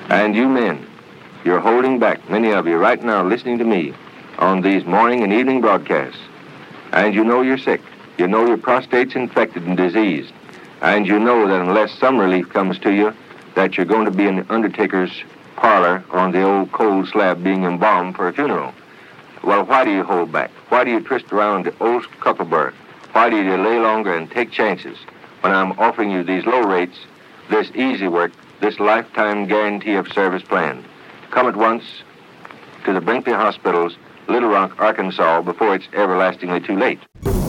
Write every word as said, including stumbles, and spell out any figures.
And you men, you're holding back, many of you right now listening to me on these morning and evening broadcasts. And you know you're sick. You know your prostate's infected and diseased. And you know that unless some relief comes to you, that you're going to be in the undertaker's parlor on the old cold slab being embalmed for a funeral. Well, why do you hold back? Why do you twist around the old Cuckelberg? Why do you delay longer and take chances when I'm offering you these low rates, this easy work, this lifetime guarantee of service plan? Come at once to the Brinkley Hospitals, Little Rock, Arkansas, before it's everlastingly too late.